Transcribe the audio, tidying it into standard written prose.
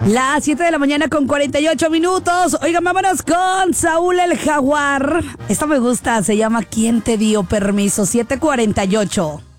Las 7 de la mañana con 48 minutos. Oigan, vámonos con Saúl el Jaguar. Esta me gusta, se llama ¿Quién te dio permiso? 7:48.